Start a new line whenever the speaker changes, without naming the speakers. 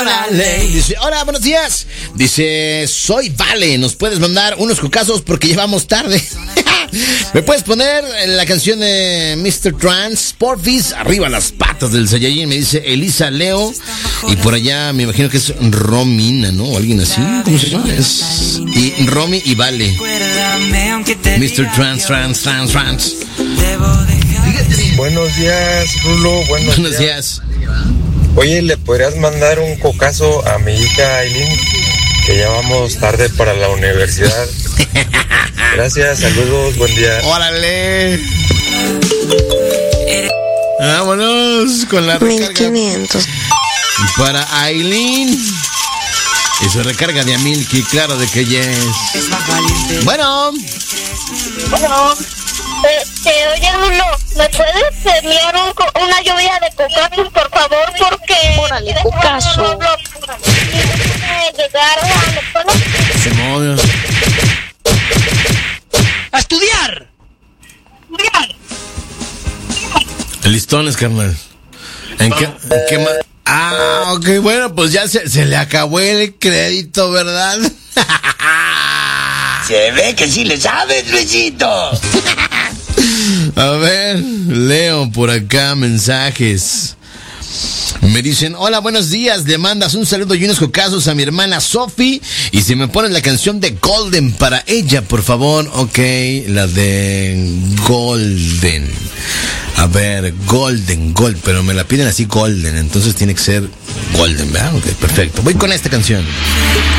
Dice, hola, buenos días. Dice, soy Vale. Nos puedes mandar unos cucazos porque llevamos tarde. ¿Me puedes poner la canción de Mr. Trans? Porfis, arriba las patas del Saiyajin. Me dice Elisa Leo. Y por allá me imagino que es Romina, ¿no? O alguien así. ¿Cómo se llama? Y Romy y Vale. Mr. Trans.
Buenos días, Rulo. Buenos días. Oye, ¿le podrías mandar un cocazo a mi hija Aileen? Que ya vamos tarde para la universidad. Gracias, saludos, buen día.
¡Órale! Vámonos con la recarga.
1500.
Para Aileen. Y su recarga de Amilky, claro de que yes. Bueno.
Oye, Rulo, ¿me puedes enviar una lluvia de cocazos, por favor? Porque...
Órale, cocazo.
Llegar a la escuela.
Se movió.
¡A estudiar!
Listones, carnal. ¿En qué más? Ah, ok, bueno, pues ya se le acabó el crédito, ¿verdad?
Se ve que sí le sabes, Luisito.
A ver, leo por acá mensajes. Me dicen, hola, buenos días. Le mandas un saludo y unos cocazos a mi hermana Sophie. Y si me pones la canción de Golden para ella, por favor. Ok, la de Golden. A ver, Golden, pero me la piden así Golden. Entonces tiene que ser Golden, ¿verdad? Ok, perfecto. Voy con esta canción.